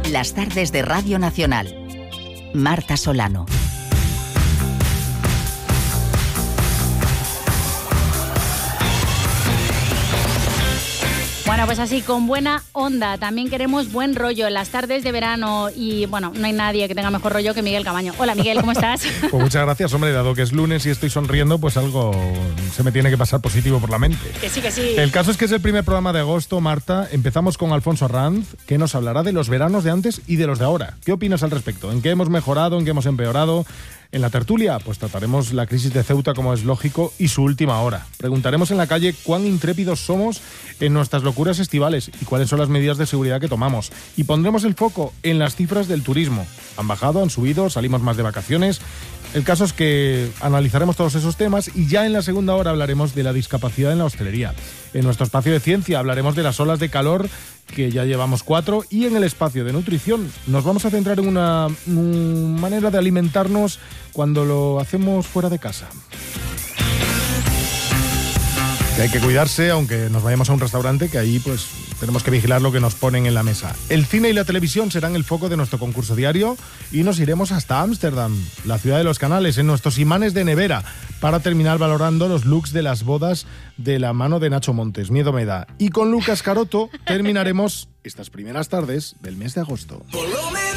Las tardes de Radio Nacional. Marta Solano. Bueno, pues así, con buena onda. También queremos buen rollo en las tardes de verano. Y bueno, no hay nadie que tenga mejor rollo que Miguel Camaño. Hola, Miguel, ¿cómo estás? Pues muchas gracias, hombre. Dado que es lunes y estoy sonriendo, pues algo se me tiene que pasar positivo por la mente. Que sí, que sí. El caso es que es el primer programa de agosto, Marta. Empezamos con Alfonso Arranz, que nos hablará de los veranos de antes y de los de ahora. ¿Qué opinas al respecto? ¿En qué hemos mejorado? ¿En qué hemos empeorado? En la tertulia, pues trataremos la crisis de Ceuta, como es lógico, y su última hora. Preguntaremos en la calle cuán intrépidos somos en nuestras locuras estivales y cuáles son las medidas de seguridad que tomamos. Y pondremos el foco en las cifras del turismo. Han bajado, han subido, salimos más de vacaciones. El caso es que analizaremos todos esos temas y ya en la segunda hora hablaremos de la discapacidad en la hostelería. En nuestro espacio de ciencia hablaremos de las olas de calor, que ya llevamos 4, y en el espacio de nutrición nos vamos a centrar en una manera de alimentarnos cuando lo hacemos fuera de casa. Que hay que cuidarse, aunque nos vayamos a un restaurante, que ahí pues tenemos que vigilar lo que nos ponen en la mesa. El cine y la televisión serán el foco de nuestro concurso diario y nos iremos hasta Ámsterdam, la ciudad de los canales, en nuestros imanes de nevera, para terminar valorando los looks de las bodas de la mano de Nacho Montes. Miedo me da. Y con Lucas Caroto terminaremos estas primeras tardes del mes de agosto. Volumen